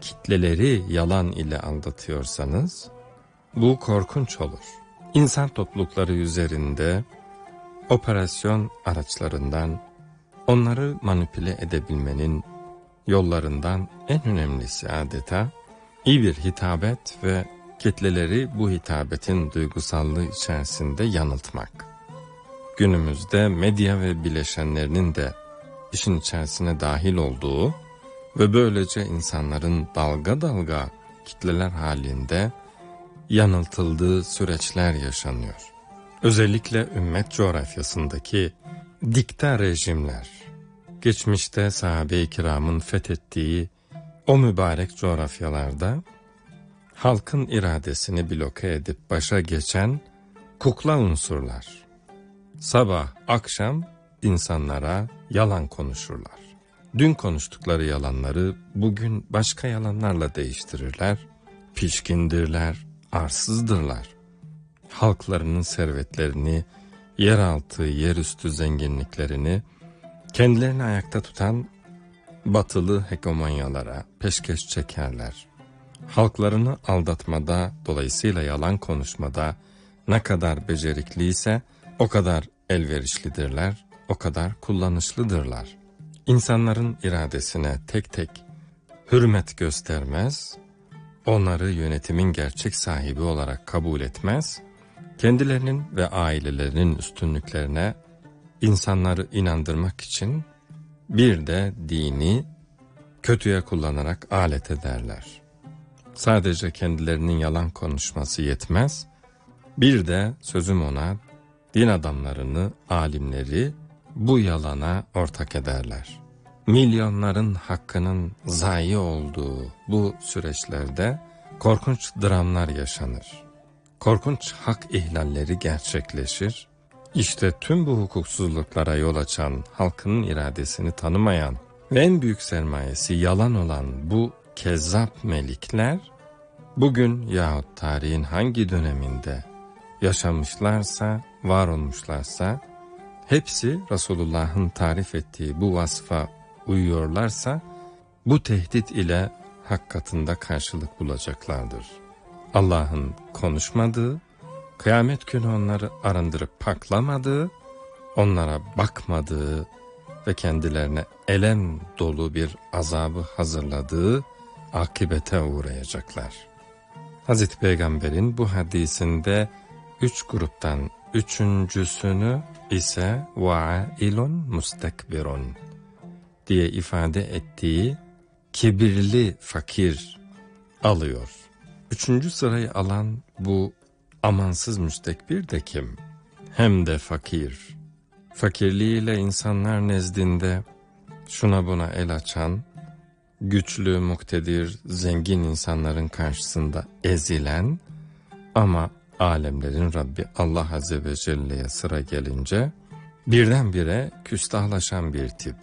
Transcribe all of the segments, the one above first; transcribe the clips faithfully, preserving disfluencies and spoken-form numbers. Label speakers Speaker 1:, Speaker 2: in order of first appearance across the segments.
Speaker 1: kitleleri yalan ile aldatıyorsanız bu korkunç olur. İnsan toplulukları üzerinde operasyon araçlarından onları manipüle edebilmenin yollarından en önemlisi adeta iyi bir hitabet ve kitleleri bu hitabetin duygusallığı içerisinde yanıltmak. Günümüzde medya ve bileşenlerinin de işin içerisine dahil olduğu ve böylece insanların dalga dalga kitleler halinde yanıltıldığı süreçler yaşanıyor. Özellikle ümmet coğrafyasındaki dikta rejimler, geçmişte sahabe-i kiramın fethettiği o mübarek coğrafyalarda halkın iradesini bloke edip başa geçen kukla unsurlar, sabah akşam insanlara yalan konuşurlar. Dün konuştukları yalanları bugün başka yalanlarla değiştirirler, pişkindirler, arsızdırlar. Halklarının servetlerini, yeraltı, yerüstü zenginliklerini kendilerini ayakta tutan batılı hegemonyalara peşkeş çekerler. Halklarını aldatmada, dolayısıyla yalan konuşmada ne kadar becerikliyse o kadar elverişlidirler, o kadar kullanışlıdırlar. İnsanların iradesine tek tek hürmet göstermez, onları yönetimin gerçek sahibi olarak kabul etmez, kendilerinin ve ailelerinin üstünlüklerine insanları inandırmak için bir de dini kötüye kullanarak alet ederler. Sadece kendilerinin yalan konuşması yetmez, bir de sözüm ona din adamlarını, alimleri bu yalana ortak ederler. Milyonların hakkının zayi olduğu bu süreçlerde korkunç dramlar yaşanır. Korkunç hak ihlalleri gerçekleşir. İşte tüm bu hukuksuzluklara yol açan, halkının iradesini tanımayan ve en büyük sermayesi yalan olan bu kezzap melikler, bugün yahut tarihin hangi döneminde yaşamışlarsa, var olmuşlarsa, hepsi Resulullah'ın tarif ettiği bu vasfa uyuyorlarsa, bu tehdit ile hak katında karşılık bulacaklardır. Allah'ın konuşmadığı, kıyamet günü onları arındırıp paklamadığı, onlara bakmadığı ve kendilerine elem dolu bir azabı hazırladığı akibete uğrayacaklar. Hazreti Peygamber'in bu hadisinde üç gruptan üçüncüsünü ise va'ilun mustekbirun diye ifade ettiği kibirli fakir alıyor. Üçüncü sırayı alan bu amansız müstekbir de kim? Hem de fakir. Fakirliğiyle insanlar nezdinde şuna buna el açan, güçlü, muktedir, zengin insanların karşısında ezilen ama alemlerin Rabbi Allah Azze ve Celle'ye sıra gelince birdenbire küstahlaşan bir tip.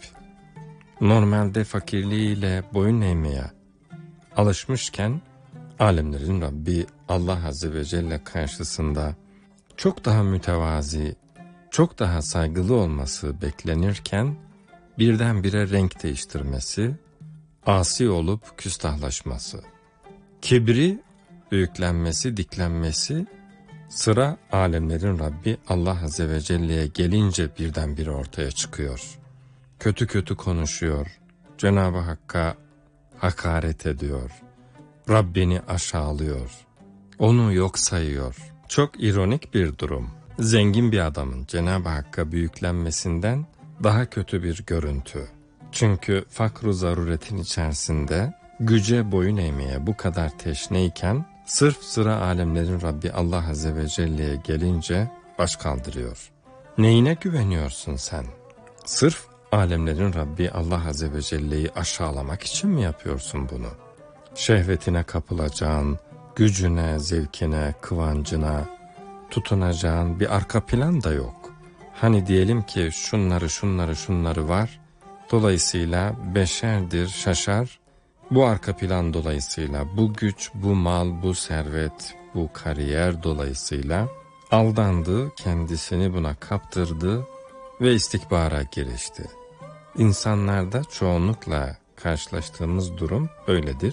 Speaker 1: Normalde fakirliğiyle boyun eğmeye alışmışken alemlerin Rabbi Allah Azze ve Celle karşısında çok daha mütevazi, çok daha saygılı olması beklenirken birdenbire renk değiştirmesi, asi olup küstahlaşması, kibri, büyüklenmesi, diklenmesi, sıra alemlerin Rabbi Allah Azze ve Celle'ye gelince birdenbire ortaya çıkıyor. Kötü kötü konuşuyor, Cenab-ı Hakk'a hakaret ediyor, Rabbini aşağılıyor, onu yok sayıyor. Çok ironik bir durum. Zengin bir adamın Cenab-ı Hakk'a büyüklenmesinden daha kötü bir görüntü. Çünkü fakr-ı zaruretin içerisinde güce boyun eğmeye bu kadar teşneyken sırf sıra alemlerin Rabbi Allah Azze ve Celle'ye gelince baş kaldırıyor. Neyine güveniyorsun sen? Sırf alemlerin Rabbi Allah Azze ve Celle'yi aşağılamak için mi yapıyorsun bunu? Şehvetine kapılacağın, gücüne, zevkine, kıvancına tutunacağın bir arka plan da yok. Hani diyelim ki şunları şunları şunları var, dolayısıyla beşerdir, şaşar. Bu arka plan dolayısıyla, bu güç, bu mal, bu servet, bu kariyer dolayısıyla aldandı, kendisini buna kaptırdı ve istikbara girişti. İnsanlarda çoğunlukla karşılaştığımız durum böyledir.